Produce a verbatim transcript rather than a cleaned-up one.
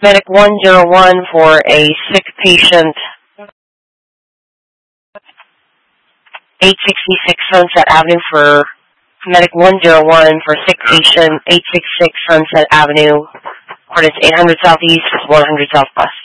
Medic one zero one for a sick patient, eight sixty-six Sunset Avenue for Medic one zero one for sick patient, eight sixty-six Sunset Avenue, coordinates eight hundred Southeast, one hundred Southwest.